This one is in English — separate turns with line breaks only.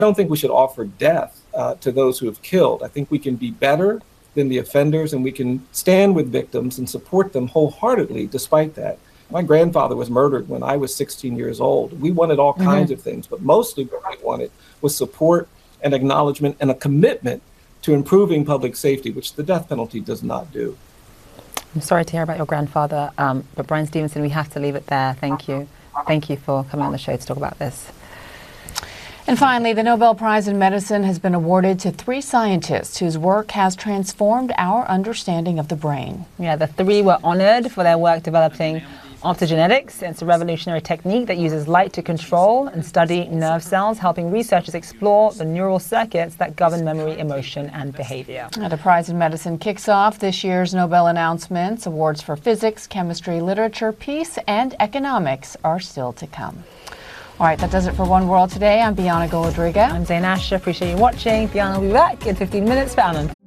don't think we should offer death to those who have killed. I think we can be better than the offenders, and we can stand with victims and support them wholeheartedly despite that. My grandfather was murdered when I was 16 years old. We wanted all kinds of things, but mostly what we wanted was support and acknowledgement and a commitment to improving public safety, which the death penalty does not do.
I'm sorry to hear about your grandfather, but Bryan Stevenson, we have to leave it there. Thank you. Thank you for coming on the show to talk about this.
And finally, the Nobel Prize in Medicine has been awarded to 3 scientists whose work has transformed our understanding of the brain.
Yeah, the 3 were honored for their work developing optogenetics. It's a revolutionary technique that uses light to control and study nerve cells, helping researchers explore the neural circuits that govern memory, emotion, and behavior.
The Prize in Medicine kicks off this year's Nobel announcements. Awards for physics, chemistry, literature, peace, and economics are still to come. All right, that does it for One World Today. I'm Bianna Golodryga.
I'm Zain Asher. Appreciate you watching. Bianna will be back in 15 minutes for Alan.